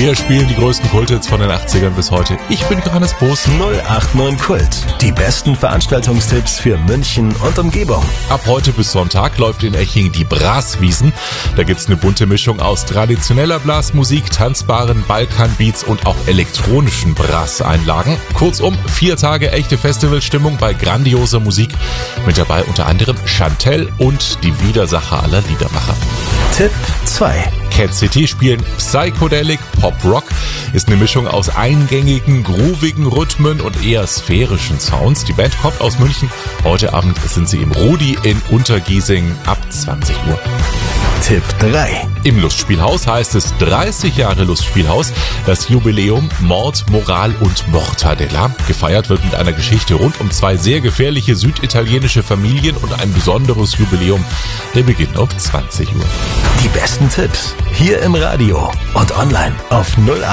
Wir spielen die größten Kulthits von den 80ern bis heute. Ich bin Johannes Boos. 089 Kult. Die besten Veranstaltungstipps für München und Umgebung. Ab heute bis Sonntag läuft in Eching die Braswiesen. Da gibt's eine bunte Mischung aus traditioneller Blasmusik, tanzbaren Balkanbeats und auch elektronischen Brasseinlagen. Kurzum, 4 Tage echte Festivalstimmung bei grandioser Musik. Mit dabei unter anderem Chantelle und die Widersacher aller Liedermacher. Tipp 2. Cat City spielen Psychedelic Pop Rock, ist eine Mischung aus eingängigen, groovigen Rhythmen und eher sphärischen Sounds. Die Band kommt aus München. Heute Abend sind sie im Rudi in Untergiesing ab 20 Uhr. Tipp 3. Im Lustspielhaus heißt es 30 Jahre Lustspielhaus. Das Jubiläum Mord, Moral und Mortadella. Gefeiert wird mit einer Geschichte rund um 2 sehr gefährliche süditalienische Familien und ein besonderes Jubiläum. Der beginnt um 20 Uhr. Die besten Tipps hier im Radio und online auf 089.